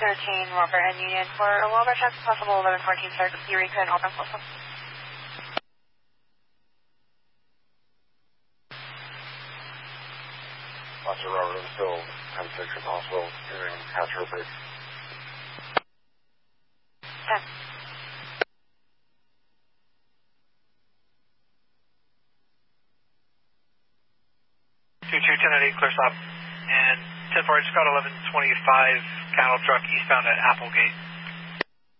13, Robert and Union for a Wilbur check, possible 1114, sir, Eureka and Auburn Postal. Roger, Robert, still 10-6 if possible, doing Hatcher Bridge. 10. 10-8, clear stop. And 10-4, Scott 1125, cattle truck eastbound at Applegate.